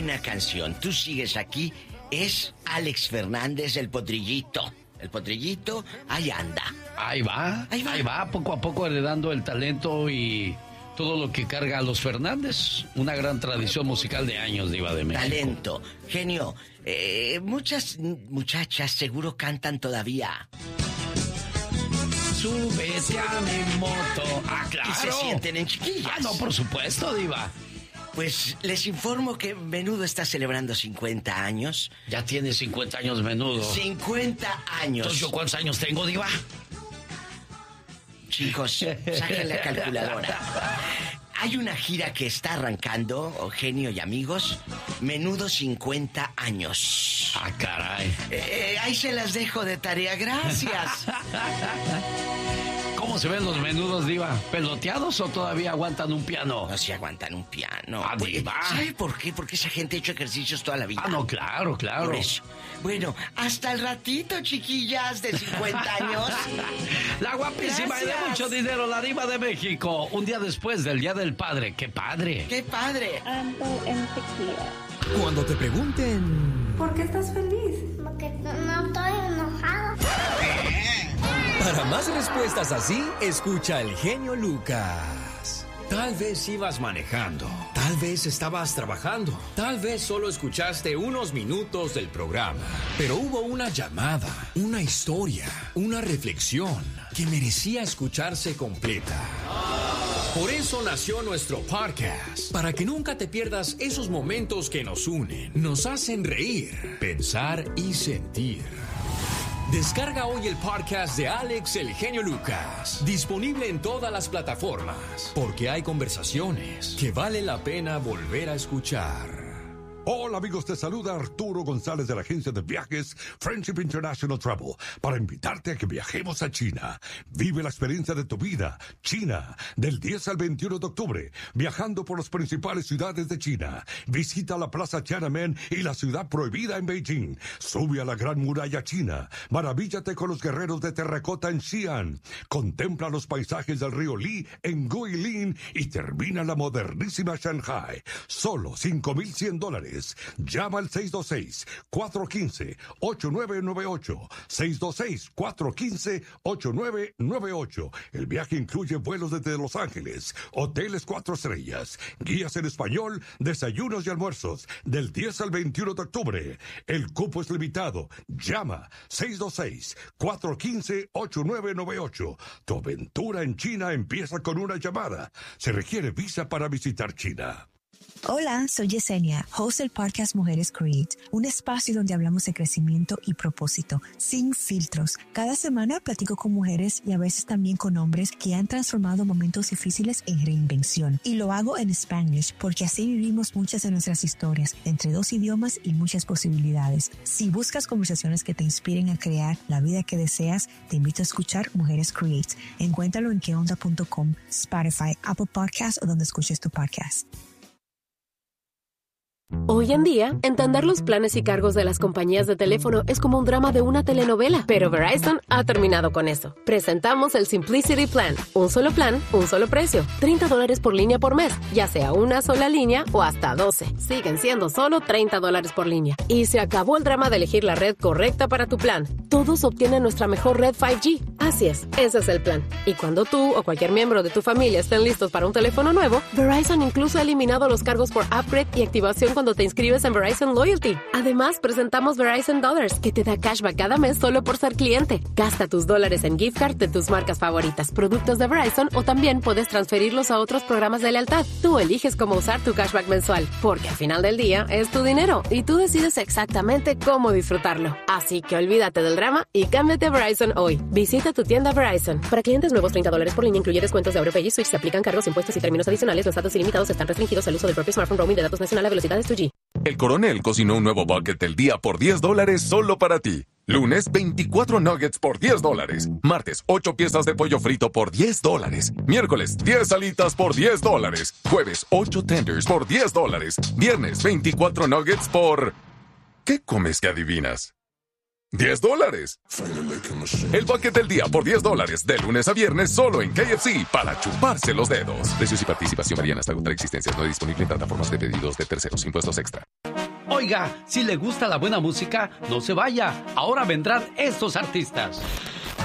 buena canción. Tú sigues aquí. Es Alex Fernández, el Potrillito. El Potrillito, ahí anda. Ahí va, poco a poco heredando el talento y todo lo que carga a los Fernández. Una gran tradición musical de años, Diva de México. Talento, genio. Muchas muchachas seguro cantan todavía. Súbete a mi moto. Ah, claro. Y se sienten en chiquillas. Ah, no, por supuesto, Diva. Pues les informo que Menudo está celebrando 50 años. Ya tiene 50 años Menudo. 50 años. Entonces, ¿yo cuántos años tengo, Diva? Chicos, saquen la calculadora. Hay una gira que está arrancando, genio y amigos. Menudo 50 años. Ah, caray. Ahí se las dejo de tarea, gracias. ¿Cómo se ven los Menudos, Diva? ¿Peloteados o todavía aguantan un piano? No, si aguantan un piano. Ah, Diva. ¿Sabe por qué? Porque esa gente ha hecho ejercicios toda la vida. Ah, no, claro. Por eso. Bueno, hasta el ratito, chiquillas de 50 años. La guapísima y de mucho dinero, la Diva de México. Un día después del Día del Padre. ¡Qué padre! ¡Qué padre! Ando en tequila. Cuando te pregunten... ¿Por qué estás feliz? Porque no estoy enojado. Para más respuestas así, escucha al genio Lucas. Tal vez ibas manejando, tal vez estabas trabajando, tal vez solo escuchaste unos minutos del programa, pero hubo una llamada, una historia, una reflexión que merecía escucharse completa. Por eso nació nuestro podcast, para que nunca te pierdas esos momentos que nos unen, nos hacen reír, pensar y sentir. Descarga hoy el podcast de Alex El Genio Lucas, disponible en todas las plataformas, porque hay conversaciones que vale la pena volver a escuchar. Hola amigos, te saluda Arturo González de la agencia de viajes Friendship International Travel para invitarte a que viajemos a China. Vive la experiencia de tu vida, China, del 10 al 21 de octubre, viajando por las principales ciudades de China. Visita la Plaza Tiananmen y la Ciudad Prohibida en Beijing. Sube a la Gran Muralla China. Maravíllate con los guerreros de terracota en Xi'an. Contempla los paisajes del río Li en Guilin y termina en la modernísima Shanghai. Solo $5,100. Llama al 626-415-8998. 626-415-8998. El viaje incluye vuelos desde Los Ángeles, hoteles 4 estrellas, guías en español, desayunos y almuerzos, del 10 al 21 de octubre. El cupo es limitado. Llama 626-415-8998. Tu aventura en China empieza con una llamada. Se requiere visa para visitar China. Hola, soy Yesenia, host del podcast Mujeres Create, un espacio donde hablamos de crecimiento y propósito, sin filtros. Cada semana platico con mujeres y a veces también con hombres que han transformado momentos difíciles en reinvención. Y lo hago en Spanglish, porque así vivimos muchas de nuestras historias, entre 2 idiomas y muchas posibilidades. Si buscas conversaciones que te inspiren a crear la vida que deseas, te invito a escuchar Mujeres Create. Encuéntralo en queonda.com, Spotify, Apple Podcasts o donde escuches tu podcast. Hoy en día, entender los planes y cargos de las compañías de teléfono es como un drama de una telenovela, pero Verizon ha terminado con eso. Presentamos el Simplicity Plan, un solo plan, un solo precio, $30 por línea por mes, ya sea una sola línea o hasta 12. Siguen siendo solo $30 por línea. Y se acabó el drama de elegir la red correcta para tu plan. Todos obtienen nuestra mejor red 5G. Así es, ese es el plan. Y cuando tú o cualquier miembro de tu familia estén listos para un teléfono nuevo, Verizon incluso ha eliminado los cargos por upgrade y activación cuando te inscribes en Verizon Loyalty. Además, presentamos Verizon Dollars, que te da cashback cada mes solo por ser cliente. Gasta tus dólares en gift card de tus marcas favoritas, productos de Verizon, o también puedes transferirlos a otros programas de lealtad. Tú eliges cómo usar tu cashback mensual, porque al final del día es tu dinero y tú decides exactamente cómo disfrutarlo. Así que olvídate del drama y cámbiate a Verizon hoy. Visita tu tienda Verizon. Para clientes nuevos, $30 por línea incluye descuentos de AutoPay y Switch. Se aplican cargos, impuestos y términos adicionales. Los datos ilimitados están restringidos al uso del propio smartphone. Roaming de datos nacional a velocidades 2G. El Coronel cocinó un nuevo bucket del día por $10 solo para ti. Lunes, 24 nuggets por $10. Martes, 8 piezas de pollo frito por $10. Miércoles, 10 alitas por $10. Jueves, 8 tenders por $10. Viernes, 24 nuggets por... ¿Qué comes que adivinas? $10. El bucket del día por $10, de lunes a viernes solo en KFC, para chuparse los dedos. Precios y participación varían hasta contra existencias. No disponible en plataformas de pedidos de terceros. Impuestos extra. Oiga, si le gusta la buena música, no se vaya. Ahora vendrán estos artistas.